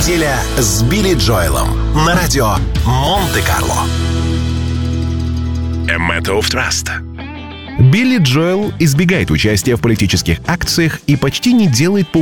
Неделя с Билли Джоэлом на радио Монте-Карло. A Matter of Trust. Билли Джоэл избегает участия в политических акциях и почти не делает